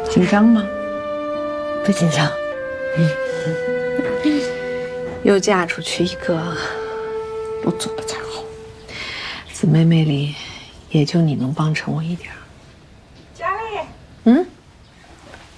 紧张吗？ 不紧张。 又嫁出去一个，不做的才好。姊妹妹里，也就你能帮衬我一点。 佳丽， 嗯。